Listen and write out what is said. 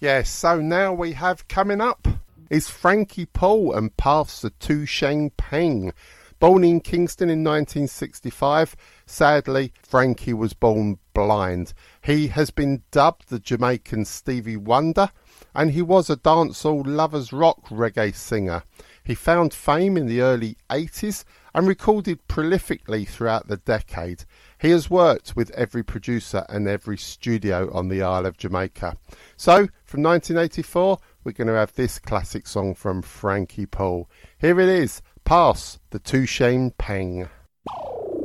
Yes, so now we have coming up is Frankie Paul and Paths to Shang Peng. Born in Kingston in 1965, sadly Frankie was born blind. He has been dubbed the Jamaican Stevie Wonder, and he was a dancehall lovers rock reggae singer. He found fame in the early 80s and recorded prolifically throughout the decade. He has worked with every producer and every studio on the Isle of Jamaica. So, from 1984, we're going to have this classic song from Frankie Paul. Here it is, Pass the To Shang Peng.